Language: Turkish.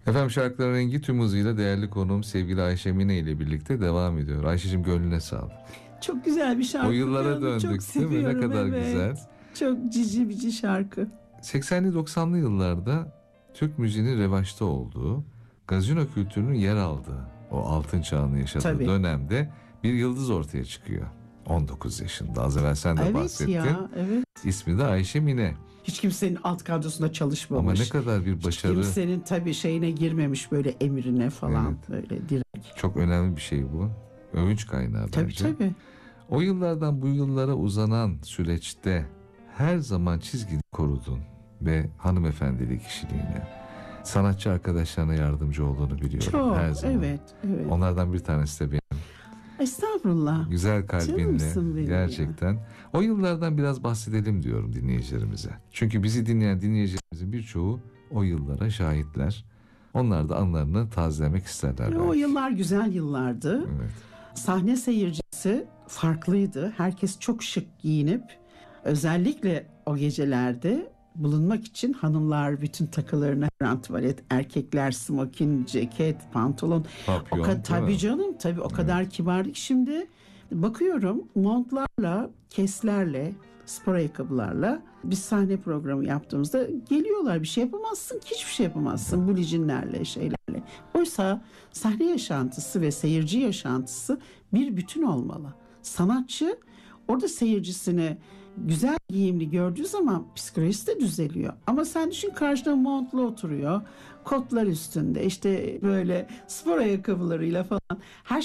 Efendim şarkıların rengi tüm hızıyla değerli konuğum sevgili Ayşe Mine ile birlikte devam ediyor. Ayşe'cim gönlüne sağlık. Çok güzel bir şarkı. O yıllara Çok döndük değil mi? Ne seviyorum, kadar evet. güzel. Çok cici bici şarkı. 80'li 90'lı yıllarda Türk müziğinin revaçta olduğu, gazino kültürünün yer aldığı, o altın çağını yaşadığı Tabii. dönemde bir yıldız ortaya çıkıyor. 19 yaşında. Az evvel sen de Evet bahsettin. ya, evet. İsmi de Ayşe Mine. Hiç kimsenin alt kadrosunda Ama çalışmamış. ne kadar bir Hiç başarı. kimsenin tabii şeyine girmemiş, böyle emrine falan, Evet. böyle direkt. Çok önemli bir şey bu. Övünç kaynağı Tabii bence. tabii. O yıllardan bu yıllara uzanan süreçte her zaman çizgini korudun ve hanımefendili kişiliğine, sanatçı arkadaşlarına yardımcı olduğunu biliyorum Çok, her zaman. evet. Onlardan bir tanesi de benim. Estağfurullah. Güzel kalbinle Canımsın benim gerçekten. O yıllardan biraz bahsedelim diyorum dinleyicilerimize. Çünkü bizi dinleyen dinleyicilerimizin birçoğu o yıllara şahitler. Onlar da anlarını tazelemek isterler O belki. yıllar güzel yıllardı. Evet. Sahne seyircisi farklıydı. Herkes çok şık giyinip, özellikle o gecelerde bulunmak için hanımlar bütün takılarına rantuvalet, erkekler smokin, ceket, pantolon. Papyon, değil Tabii mi? canım, tabii o kadar kibardık. Şimdi bakıyorum montlarla, keslerle, spor ayakkabılarla biz sahne programı yaptığımızda geliyorlar. Bir şey yapamazsın ki, hiçbir şey yapamazsın. Bulicinlerle, şeylerle. Oysa sahne yaşantısı ve seyirci yaşantısı bir bütün olmalı. Sanatçı orada seyircisini güzel giyimli gördüğü zaman psikolojisi de düzeliyor. Ama sen düşün, karşına montla oturuyor. Kotlar üstünde, işte böyle spor ayakkabılarıyla falan. Her